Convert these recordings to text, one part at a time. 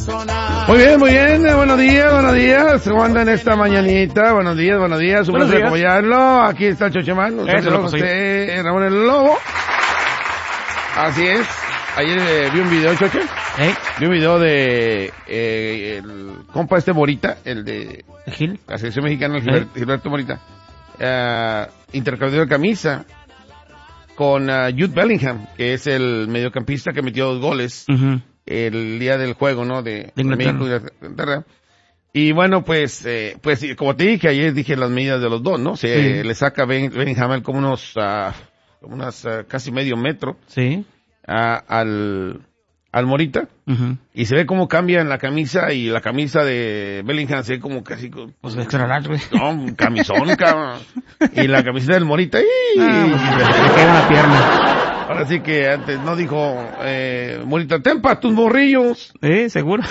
Muy bien, buenos días, ¿cómo andan esta mañanita? Buenos días, un placer acompañarlo, aquí está el Chochemán, usted, Ramón el Lobo, así es, ayer vi un video, Choche, vi un video de, el compa Morita, el de Gil, la selección mexicana, Gilberto Morita, intercambió de camisa con Jude Bellingham, que es el mediocampista que metió 2 goles, el día del juego, ¿no? De México y Inglaterra. Y bueno, pues como te dije, ayer dije las medidas de los dos, ¿no? Le saca Bellingham como unas casi medio metro. Sí. Al Morita. Y se ve cómo cambia en la camisa, y la camisa de Bellingham se ve como casi, pues extra large, güey. No, un camisón, cabrón. Y la camiseta del Morita, le queda una pierna. Ahora sí que antes no dijo, Morita, tempa tus morrillos. Seguro.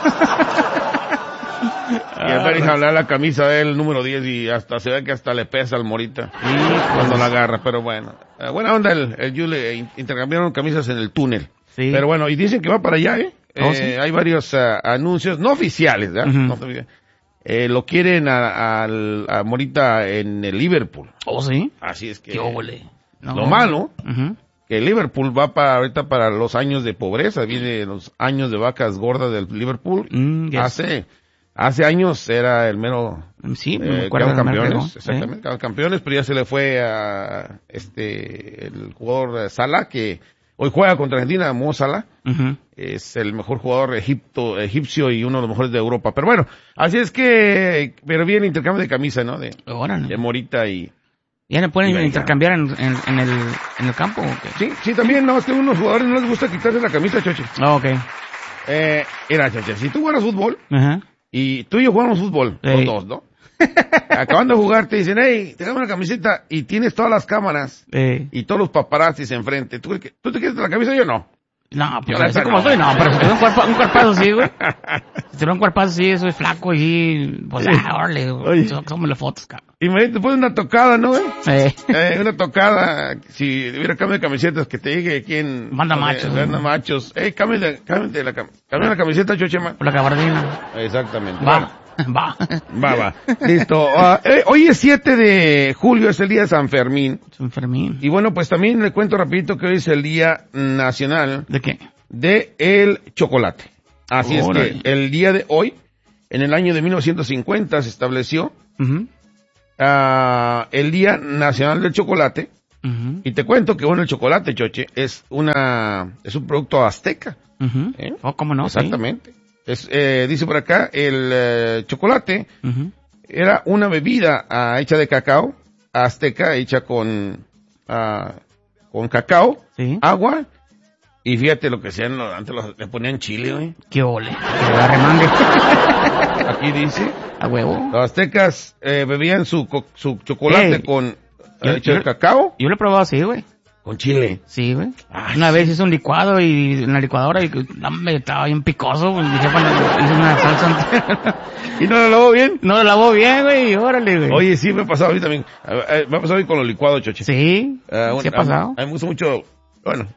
Y el Bellingham le da la camisa del número 10 y hasta se ve que hasta le pesa al Morita. Cuando la agarra, pero bueno. Buena onda el Yule, intercambiaron camisas en el túnel. Sí. Pero bueno, y dicen que va para allá, ¿Sí? Hay varios anuncios, no oficiales, ¿verdad? No oficiales. Lo quieren a Morita en el Liverpool. ¿Oh, sí? Así es que... ¡Qué óvole! No. Lo malo, que el Liverpool va ahorita para los años de pobreza, viene los años de vacas gordas del Liverpool. Hace años era el mero... Sí, me acuerdo quedaron campeones, exactamente, quedaron campeones, pero ya se le fue a el jugador Salah, que hoy juega contra Argentina, Mo Salah. Es el mejor jugador egipcio y uno de los mejores de Europa. Pero bueno, así es que, pero viene intercambio de camisa, ¿no? De Morita y... ¿Ya le pueden intercambiar en el campo o qué? Sí, también, no, es que a unos jugadores no les gusta quitarse la camisa, Choche. Mira, Choche, si tú juegas fútbol, y tú y yo jugamos fútbol, los dos, ¿no? Acabando de jugar, te dicen, hey, te damos una camiseta, y tienes todas las cámaras, y todos los paparazzis enfrente. ¿Tú te quitas la camisa? Yo no. No, pues así como soy, no, pero si te veo un cuerpazo así, güey. Si te veo un cuerpazo así, soy flaco y, pues, órale, somos las fotos, cabrón. Y me después una tocada, ¿no, güey? Una tocada, si hubiera cambio de camisetas, que te diga quién... Manda machos. Cámbiate la camiseta, Chochema. Por la gabardina. Exactamente. Va. Listo. Hoy es 7 de julio, es el día de San Fermín. Y bueno, pues también le cuento rapidito que hoy es el día nacional. ¿De qué? De el chocolate. Así es que el día de hoy, en el año de 1950, se estableció el día nacional del chocolate. Y te cuento que bueno, el chocolate, Choche, es un producto azteca. ¿Cómo no? Exactamente. Dice por acá, el chocolate era una bebida hecha de cacao, azteca, hecha con cacao, agua, y fíjate lo que hacían, antes le ponían chile, güey. ¡Qué ole! ¡Que lo remangue! Aquí dice, a huevo. Los aztecas bebían su chocolate hecho de cacao. Yo lo he probado así, güey. Con chile. Sí, güey. Una vez hice un licuado y en la licuadora y estaba bien picoso, güey. Dije, bueno, hice una salsa. ¿Y no lo lavó bien? No lo lavó bien, güey. Órale, güey. Oye, sí, me ha pasado a mí también. Me ha pasado a mí con los licuados, Choche. Sí. ¿Sí ha pasado? A mí me gusta mucho, bueno,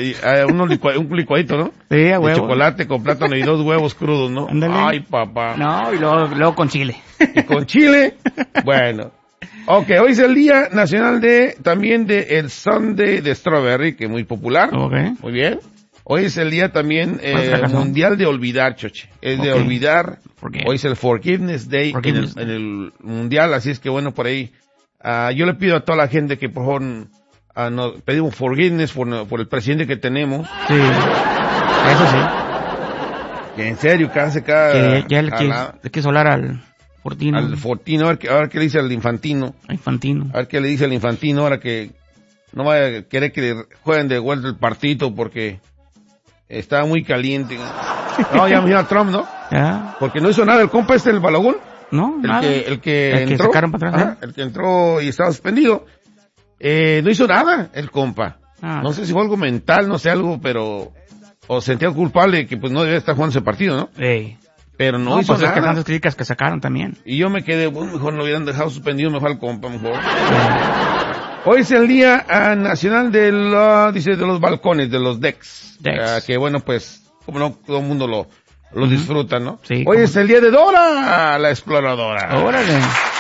un licuadito, ¿no? Sí, a huevo. De chocolate con plátano y 2 huevos crudos, ¿no? Ándale. Ay, papá. No, y luego con chile. Y con chile, bueno. Okay, hoy es el día nacional también de el Sundae de Strawberry, que es muy popular. Muy bien. Hoy es el día también mundial de olvidar, Choche. Es de olvidar. Hoy es el Forgiveness Day en el mundial, así es que bueno, por ahí. Yo le pido a toda la gente que por favor nos pedimos forgiveness por el presidente que tenemos. Sí. Eso sí. Que en serio, cada que ya le quiso hablar al Fortino. Al Fortino, a ver qué le dice al Infantino. A ver qué le dice al Infantino ahora que no vaya a querer que jueguen de vuelta el partido porque está muy caliente. No, ya mira a Trump, ¿no? Ya. Porque no hizo nada el compa el balagón. No, nada. El que entró. Sacaron para atrás, el que entró y estaba suspendido. No hizo nada el compa. No sé si fue algo mental, no sé algo, o sentía culpable que pues no debía estar jugando ese partido, ¿no? Pero no hizo nada. Es que tantas críticas que sacaron también. Y yo me quedé, bueno, mejor lo hubieran dejado suspendido, mejor al compa, mejor. Hoy es el día nacional de los balcones, de los decks. Que bueno, pues, como no todo el mundo los disfrutan, ¿no? Sí. Hoy es el día de Dora, la exploradora. Órale.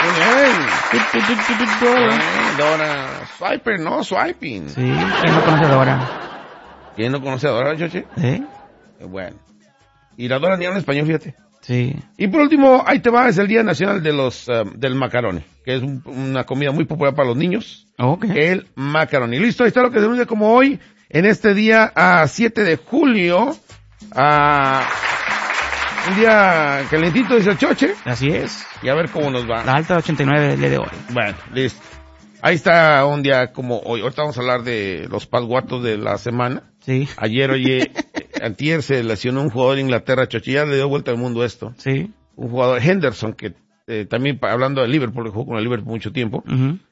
Dora, Swiper, ¿no? Swiping. Sí, ¿quién no conoce a Dora? ¿Quién no conoce a Dora, Choche? ¿Sí? Bueno. Y la Dora ni habla español, fíjate. Sí. Y por último, ahí te va, es el Día Nacional de del macaroni, que es una comida muy popular para los niños. Okay. El macaroni. Listo, ahí está lo que se anuncia como hoy, en este día, 7 de julio, un día calentito, dice el Choche. Así es. Y a ver cómo nos va. La alta de 89 el día de hoy. Bueno, listo. Ahí está un día como hoy. Ahorita vamos a hablar de los pasguatos de la semana. Sí. Ayer, antier se lesionó un jugador de Inglaterra, Choche, ya le dio vuelta al mundo esto. Sí. Un jugador, Henderson, que también, hablando de Liverpool, que jugó con el Liverpool mucho tiempo,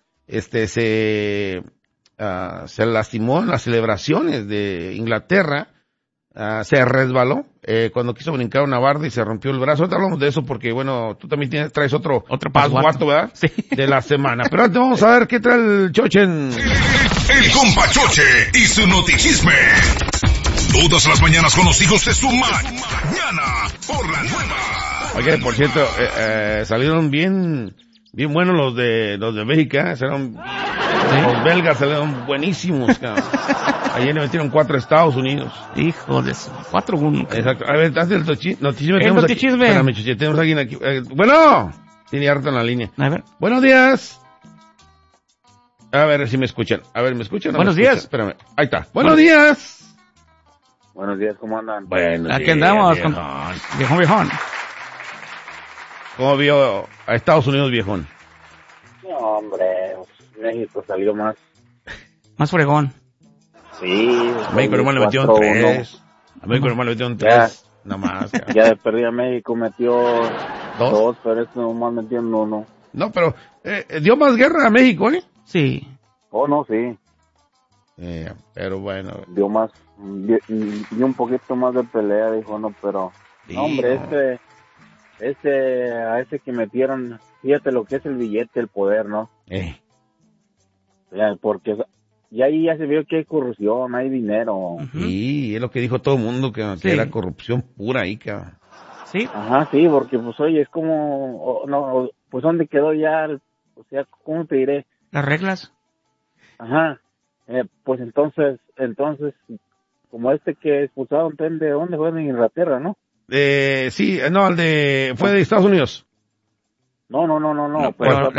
se lastimó en las celebraciones de Inglaterra, se resbaló, cuando quiso brincar una barda y se rompió el brazo. Ahorita hablamos de eso porque, bueno, tú también traes otro pasguato, ¿verdad? Sí. De la semana. Pero antes vamos a ver qué trae el Choche El compa Choche y su notichisme. Todas las mañanas con los hijos de su mañana por la nueva. Oye, por cierto, salieron bien buenos los de México, salieron, los belgas salieron buenísimos, cabrón. Ayer le metieron 4 a Estados Unidos. Hijo de su, 4-1. Exacto. A ver, antes del notichisme. El notichisme. Espérame, Chuchi, tenemos a alguien aquí. Bueno, tiene harto en la línea. A ver. Buenos días. A ver si me escuchan. A ver, ¿me escuchan? Buenos días. Espérame. Ahí está. Buenos días. Buenos días, ¿cómo andan? Bueno, aquí andamos viejón. Con viejón. ¿Cómo vio a Estados Unidos, viejón? No, hombre, México salió más. Más fregón. Sí. A México nomás le metieron 3. A México nomás le metieron 3. Nada más. Ya de perdida México metió 2, pero este nomás metieron 1. No, pero dio más guerra a México, ¿eh? Sí. Oh, no, sí. Pero bueno. Dio más, dio un poquito más de pelea, dijo, no, pero... Sí, no, hombre, no. a ese que metieron, fíjate lo que es el billete, el poder, ¿no? Ya, porque ya ahí ya se vio que hay corrupción, hay dinero. Sí, es lo que dijo todo el mundo, que era corrupción pura ahí, cabrón. Sí. Ajá, sí, porque pues oye, es como, pues ¿dónde quedó ya, o sea, cómo te diré? Las reglas. Ajá, pues entonces, como que expulsaron, ¿de dónde fue? De Inglaterra, ¿no? Sí, no, fue de Estados Unidos. No, pero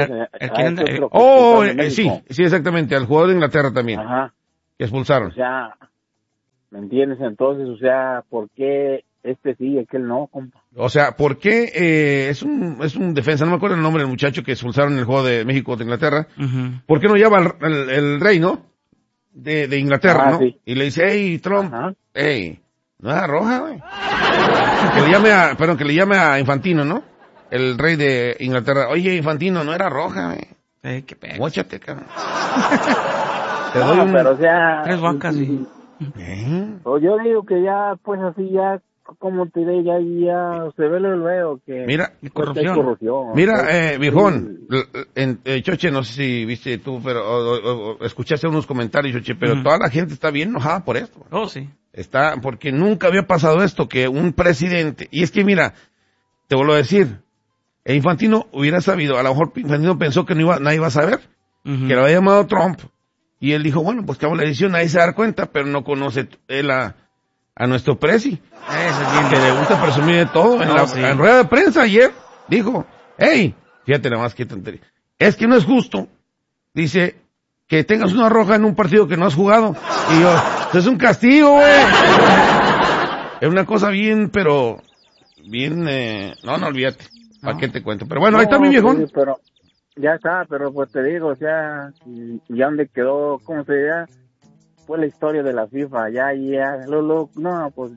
sí, exactamente, al jugador de Inglaterra también. Ajá. Que expulsaron. O sea, ¿me entiendes? Entonces, o sea, ¿por qué sí y aquel no, compa? O sea, ¿por qué es un defensa? No me acuerdo el nombre del muchacho que expulsaron en el juego de México de Inglaterra. ¿Por qué no llama el rey, no? De Inglaterra, ¿no? Sí. Y le dice, hey, Trump, Ajá. hey, no era roja, güey. Que le llame a Infantino, ¿no? El rey de Inglaterra. Oye, Infantino, no era roja, güey. Qué pedo. Móchate, cabrón. Pero o sea... 3 bancas, sí. Pues yo digo que ya, pues así ya, como te diré, ya se ve luego que... Mira, corrupción. Mira, viejón, Choche, no sé si viste tú, pero o escuchaste unos comentarios, Choche, pero toda la gente está bien enojada por esto. Oh, sí. Porque nunca había pasado esto, que un presidente, y es que mira, te vuelvo a decir, el Infantino hubiera sabido, a lo mejor Infantino pensó que nadie iba a saber, que lo había llamado Trump, y él dijo, bueno, pues que hago la edición, nadie se da cuenta, pero no conoce él a nuestro presi, que le gusta presumir de todo. En rueda de prensa ayer dijo, hey, fíjate nada más qué tontería, es que no es justo, dice, que tengas una roja en un partido que no has jugado. Y yo, es un castigo, güey. Es una cosa bien, pero bien, no olvídate. ¿Para qué te cuento? Pero bueno, ahí está mi viejón. Sí, pero ya está, pero pues te digo, o sea, ya donde quedó, ¿cómo se diría? Fue la historia de la FIFA, luego, no, pues,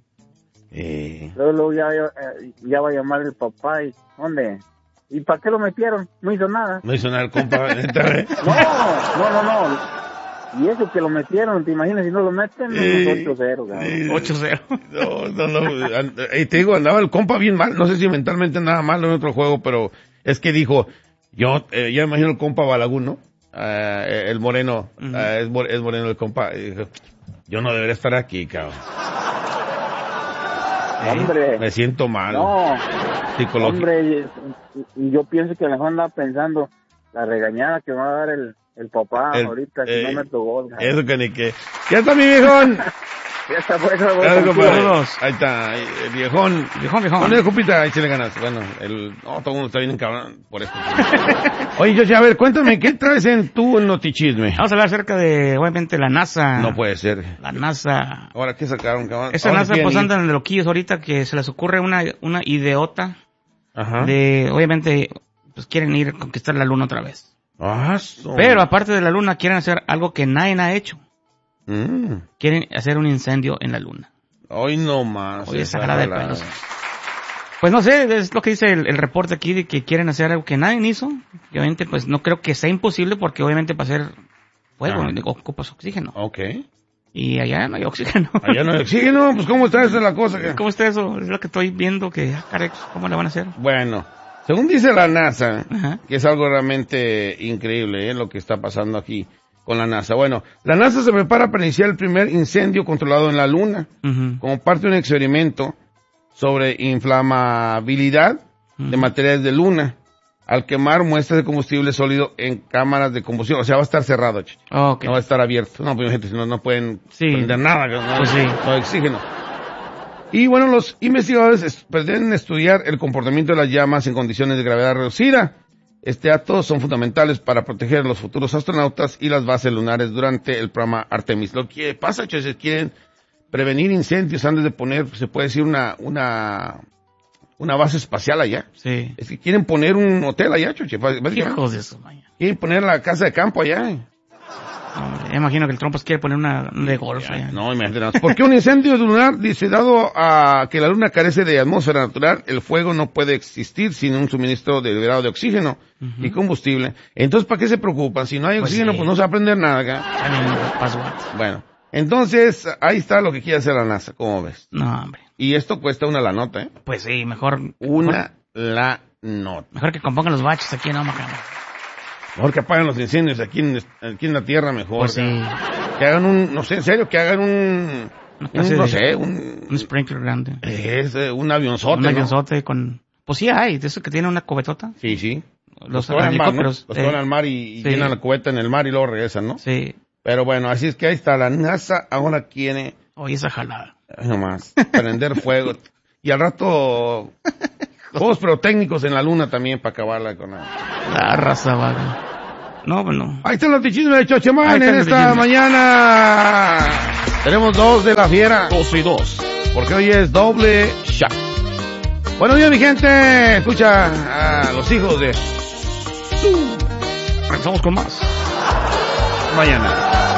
luego ya va a llamar el papá y, ¿dónde? ¿Y para qué lo metieron? No hizo nada. No hizo nada el compa. No. Y eso que lo metieron, ¿te imaginas si no lo meten? 8-0, 8-0. No. Te digo, andaba el compa bien mal. No sé si mentalmente andaba mal en otro juego, pero es que dijo, yo imagino el compa Balagún, ¿no? El moreno, es moreno el compa. Dijo, yo no debería estar aquí, cabrón. Hombre. Me siento mal. No. Hombre, yo pienso que a lo mejor andaba pensando la regañada que me va a dar el papá ahorita si no me tocó. Eso que ni que. Ya está mi viejón. Ya está, pues, ahí está, el viejón. No, Jupita, ahí sí le ganas. Bueno, todo el mundo está bien encabrón por esto. Oye, Joche, a ver, cuéntame, ¿qué traes en tu notichisme? Vamos a hablar acerca de, obviamente, la NASA. No puede ser. La NASA. Ahora, ¿qué sacaron, cabrón? Esa NASA, pues, andan de loquillos ahorita que se les ocurre una ideota. Ajá. De, obviamente, pues, quieren ir a conquistar la Luna otra vez. Pero, aparte de la Luna, quieren hacer algo que nadie ha hecho. Quieren hacer un incendio en la Luna. Hoy no más. Hoy esa jala de pelos. Pues no sé, es lo que dice el reporte aquí de que quieren hacer algo que nadie hizo. Y obviamente, pues no creo que sea imposible porque obviamente para hacer fuego ocupas oxígeno. Okay. Y allá no hay oxígeno. Allá no hay oxígeno, pues ¿cómo está esa la cosa? ¿Cómo está eso? Es lo que estoy viendo que, caray, ¿cómo le van a hacer? Bueno, según dice la NASA, que es algo realmente increíble, lo que está pasando aquí con la NASA. Bueno, la NASA se prepara para iniciar el primer incendio controlado en la Luna, como parte de un experimento sobre inflamabilidad de materiales de Luna, al quemar muestras de combustible sólido en cámaras de combustión. O sea, va a estar cerrado, no va a estar abierto. No, pues gente, si no pueden prender nada, no hay oxígeno. Y bueno, los investigadores pretenden estudiar el comportamiento de las llamas en condiciones de gravedad reducida. Este acto son fundamentales para proteger a los futuros astronautas y las bases lunares durante el programa Artemis. Lo que pasa, es que quieren prevenir incendios antes de poner, se puede decir, una base espacial allá. Sí. Es que quieren poner un hotel allá, choche. Hijos de eso, vaya. Quieren poner la casa de campo allá. No, imagino que el Trump quiere poner una de golf allá. No, imagínate. Porque un incendio lunar, dice, dado a que la Luna carece de atmósfera natural, el fuego no puede existir sin un suministro deliberado de oxígeno y combustible. Entonces, ¿para qué se preocupan? Si no hay oxígeno, pues no se va a aprender nada acá. Bueno, entonces, ahí está lo que quiere hacer la NASA, ¿cómo ves? No, hombre. Y esto cuesta una la nota, ¿eh? Pues sí, mejor. La nota. Mejor que compongan los baches aquí en Omaha. Mejor que apaguen los incendios aquí en la tierra, mejor. Pues sí. Que hagan no sé, en serio, que hagan un sprinkler grande. Es un avionzote, Un avionzote con... Pues sí hay, de eso que tiene una cubetota. Sí. Los helicópteros. Los ponen al mar y llenan la cubeta en el mar y luego regresan, ¿no? Sí. Pero bueno, así es que ahí está, la NASA ahora quiere... Oye, esa jalada. Nomás, prender fuego. Y al rato... Juegos pirotécnicos en la Luna también para acabarla con la raza vaga. No, bueno. Ahí está el notichismo de Chochemán en esta mañana. Tenemos 2 de la fiera. 2 y 2. Porque hoy es doble shot. Buenos días, mi gente. Escucha a los hijos de... Regresamos con más. Mañana.